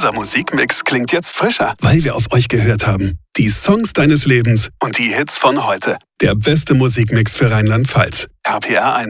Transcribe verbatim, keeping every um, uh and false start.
Unser Musikmix klingt jetzt frischer, weil wir auf euch gehört haben. Die Songs deines Lebens und die Hits von heute. Der beste Musikmix für Rheinland-Pfalz. R P R eins.